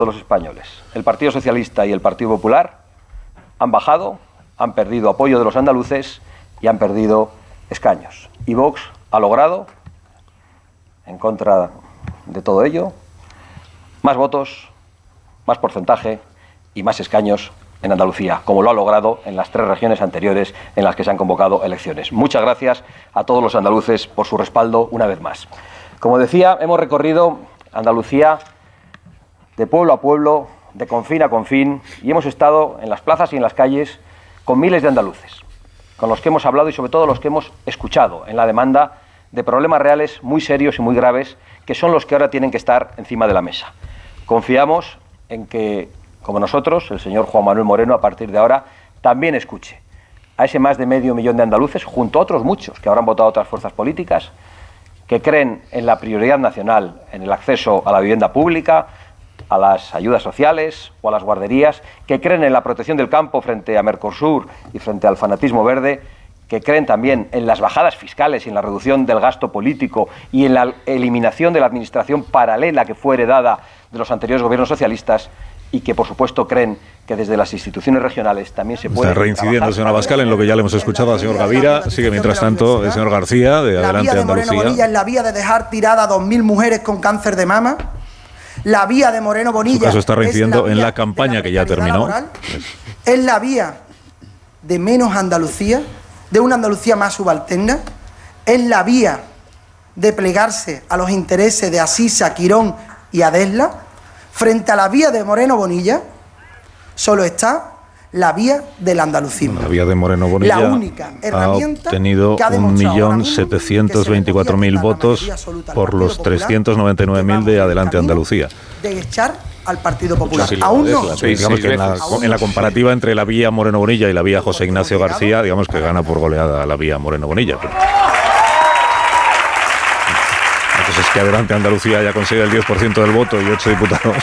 los españoles. El Partido Socialista y el Partido Popular han bajado, han perdido apoyo de los andaluces y han perdido escaños. Y Vox ha logrado, en contra de todo ello, más votos, más porcentaje y más escaños en Andalucía, como lo ha logrado en las 3 regiones anteriores en las que se han convocado elecciones. Muchas gracias a todos los andaluces por su respaldo una vez más. Como decía, hemos recorrido Andalucía de pueblo a pueblo, de confín a confín, y hemos estado en las plazas y en las calles con miles de andaluces, con los que hemos hablado y sobre todo los que hemos escuchado en la demanda de problemas reales muy serios y muy graves, que son los que ahora tienen que estar encima de la mesa. Confiamos en que, como nosotros, el señor Juan Manuel Moreno, a partir de ahora, también escuche a ese más de medio millón de andaluces, junto a otros muchos que habrán votado otras fuerzas políticas, que creen en la prioridad nacional, en el acceso a la vivienda pública, a las ayudas sociales o a las guarderías, que creen en la protección del campo frente a Mercosur y frente al fanatismo verde, que creen también en las bajadas fiscales y en la reducción del gasto político y en la eliminación de la administración paralela que fue heredada de los anteriores gobiernos socialistas, y que, por supuesto, creen que desde las instituciones regionales también se puede... Está reincidiendo el señor Abascal en lo que ya le hemos escuchado al señor Gavira. Sigue, mientras tanto, el señor García, de Adelante Andalucía. La vía de Moreno Bonilla es la vía de dejar tirada a 2.000 mujeres con cáncer de mama. La vía de Moreno Bonilla... Su caso está reincidiendo en la campaña que ya terminó. Laboral, es la vía de menos Andalucía, de una Andalucía más subalterna. Es la vía de plegarse a los intereses de Asisa, Quirón y Adesla. Frente a la vía de Moreno Bonilla, solo está la vía del andalucismo. La vía de Moreno Bonilla, la única herramienta, ha obtenido 1.724.000 votos por los 399.000 de Adelante Andalucía. De echar al Partido Popular. Aún no. Sí, digamos que en la comparativa entre la vía Moreno Bonilla y la vía José Ignacio García, digamos que gana por goleada la vía Moreno Bonilla. Es que Adelante Andalucía haya conseguido el 10% del voto y 8 diputados.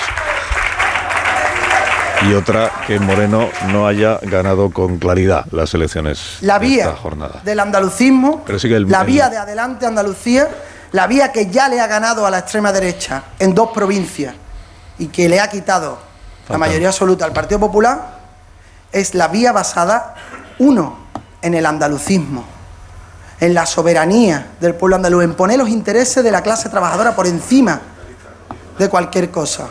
Y otra, que Moreno no haya ganado con claridad las elecciones la vía de esta jornada. Del andalucismo, la vía de Adelante Andalucía, la vía que ya le ha ganado a la extrema derecha en 2 provincias y que le ha quitado la mayoría absoluta al Partido Popular, es la vía basada, uno, en el andalucismo, en la soberanía del pueblo andaluz, en poner los intereses de la clase trabajadora por encima de cualquier cosa.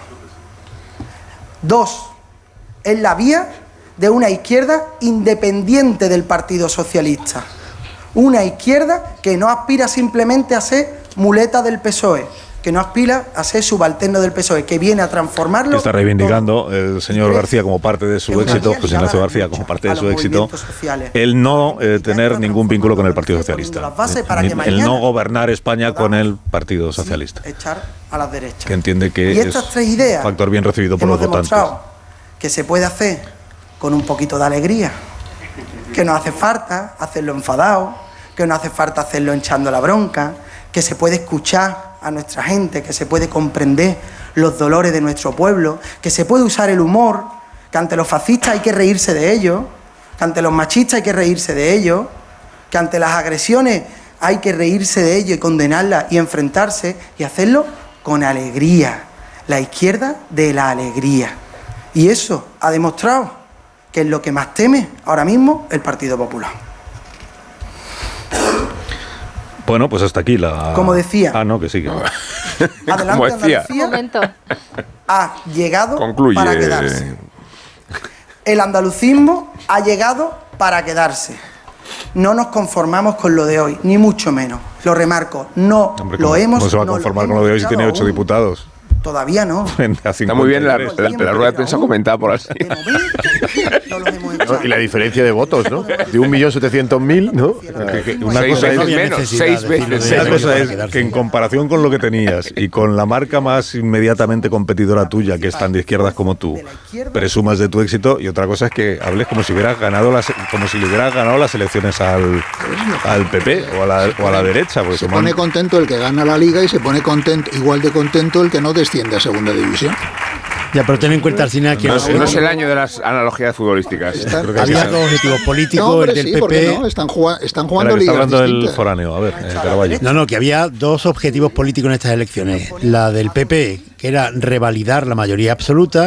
2, es la vía de una izquierda independiente del Partido Socialista. Una izquierda que no aspira simplemente a ser muleta del PSOE, que no aspira a ser subalterno del PSOE, que viene a transformarlo. Que está reivindicando el señor García como parte de su éxito, José Ignacio García como parte de su éxito, el no tener ningún vínculo con el Partido Socialista, el no gobernar España con el Partido Socialista, echar a las derechas. Que entiende que y estas 3 ideas un factor bien recibido por los votantes. Que se puede hacer con un poquito de alegría, que no hace falta hacerlo enfadado, que no hace falta hacerlo echando la bronca, que se puede escuchar a nuestra gente, que se puede comprender los dolores de nuestro pueblo, que se puede usar el humor, que ante los fascistas hay que reírse de ellos, que ante los machistas hay que reírse de ellos, que ante las agresiones hay que reírse de ellos y condenarlas y enfrentarse y hacerlo con alegría, la izquierda de la alegría. Y eso ha demostrado que es lo que más teme ahora mismo el Partido Popular. Bueno, pues hasta aquí la... Como decía... Ah, no, que sigue. Adelante Andalucía ha llegado para quedarse. El andalucismo ha llegado para quedarse. No nos conformamos con lo de hoy, ni mucho menos. Lo remarco, no lo hemos... ¿Cómo se va a conformar con lo de hoy si tiene 8 diputados? Todavía no. Está muy bien la rueda de prensa comentada por así. Y la diferencia de votos, ¿no? De 1.700.000, ¿no? Una cosa es menos, 6 veces. Una cosa es que en comparación con lo que tenías y con la marca más inmediatamente competidora tuya, que es tan de izquierdas como tú, presumas de tu éxito, y otra cosa es que hables como si hubieras ganado como si le hubieras ganado las elecciones al PP o a la derecha. Se pone contento el que gana la Liga y se pone contento, igual de contento el que no desciende a segunda división. Ya, pero ten en cuenta, Alsina, que no es el año de las analogías futbolísticas. Había dos objetivos políticos, no, el del sí, PP. No, están jugando ligas está hablando distintas. del foráneo. A ver, Caraballo. No, que había dos objetivos políticos en estas elecciones. La del PP, que era revalidar la mayoría absoluta,